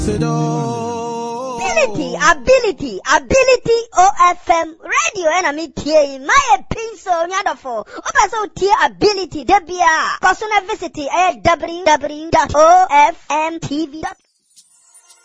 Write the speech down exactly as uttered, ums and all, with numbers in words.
Ability, ability, ability O F M radio and I mean T my pencil nyadofo. Open so T ability debia. Personal visit at w w w dot o f m t v dot